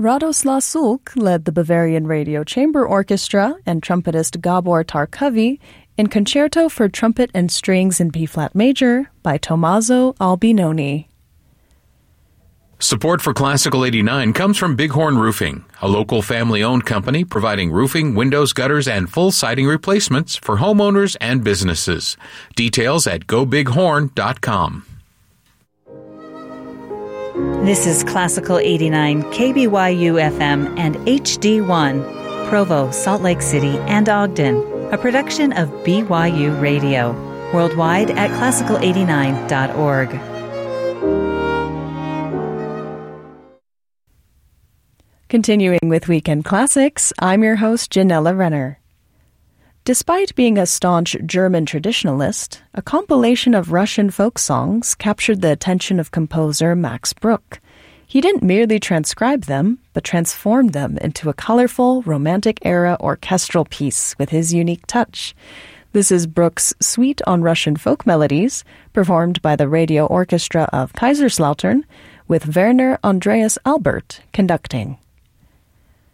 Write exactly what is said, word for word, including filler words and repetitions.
Radoslav Sulk led the Bavarian Radio Chamber Orchestra and trumpetist Gabor Tarkovi in Concerto for Trumpet and Strings in B-flat major by Tommaso Albinoni. Support for Classical eighty-nine comes from Bighorn Roofing, a local family-owned company providing roofing, windows, gutters, and full siding replacements for homeowners and businesses. Details at go bighorn dot com. This is Classical eighty-nine, K B Y U F M and H D one, Provo, Salt Lake City, and Ogden, a production of B Y U Radio, worldwide at classical eighty-nine dot org. Continuing with Weekend Classics, I'm your host, Janella Renner. Despite being a staunch German traditionalist, a compilation of Russian folk songs captured the attention of composer Max Bruch. He didn't merely transcribe them, but transformed them into a colorful, romantic-era orchestral piece with his unique touch. This is Bruch's Suite on Russian Folk Melodies, performed by the Radio Orchestra of Kaiserslautern, with Werner Andreas Albert conducting.